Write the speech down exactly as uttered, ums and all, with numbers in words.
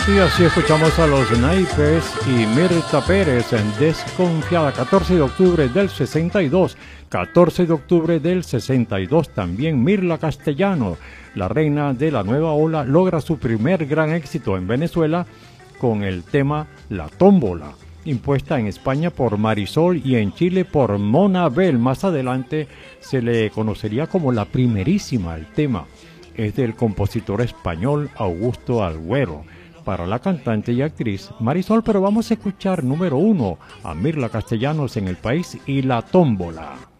Y así escuchamos a los Naipes y Mirta Pérez en Desconfiada, catorce de octubre del sesenta y dos. catorce de octubre del sesenta y dos también Mirla Castellano, la reina de la nueva ola, logra su primer gran éxito en Venezuela con el tema La Tómbola, impuesta en España por Marisol y en Chile por Mona Bell. Más adelante se le conocería como La Primerísima. El tema es del compositor español Augusto Alguero, para la cantante y actriz Marisol, pero vamos a escuchar número uno a Mirla Castellanos en el país y La Tómbola.